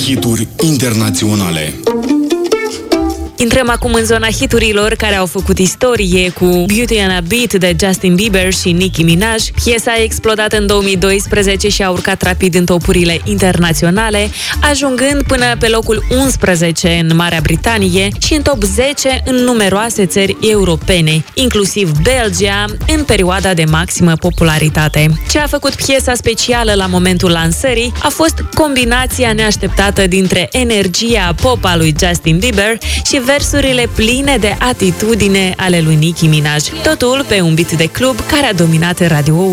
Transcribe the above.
Hituri internaționale. Intrăm acum în zona hiturilor care au făcut istorie cu Beauty and a Beat de Justin Bieber și Nicki Minaj. Piesa a explodat în 2012 și a urcat rapid în topurile internaționale, ajungând până pe locul 11 în Marea Britanie și în top 10 în numeroase țări europene, inclusiv Belgia, în perioada de maximă popularitate. Ce a făcut piesa specială la momentul lansării a fost combinația neașteptată dintre energia pop a lui Justin Bieber și versurile pline de atitudine ale lui Nicki Minaj. Totul pe un beat de club care a dominat radio